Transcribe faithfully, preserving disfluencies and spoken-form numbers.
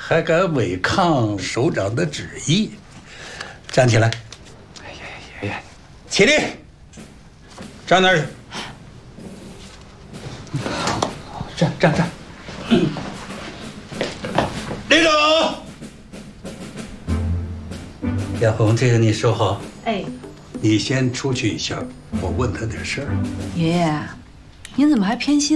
还敢违抗首长的旨意？站起来！ 哎呀，爷爷， 起立！站那儿去。 站站站。 立正！亚红，这个你收好。 哎， 你先出去一下，我问他点事儿。 爷爷，您怎么还偏心？